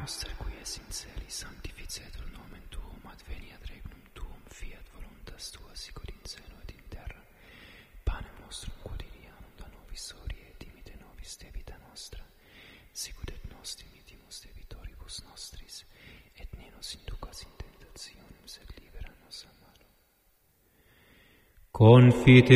noster qui es in celi, sanctificetur nomen tuum, adveniat regnum tuum, fiat voluntas tua sicut in cielo et in terra. Panem nostrum quotidianum da nobis hodie et dimite nobis debita nostra, sicut et nos dimittimus debitoribus nostris, et ne nos inducas in tentationem, sed libera nos a malo. Confite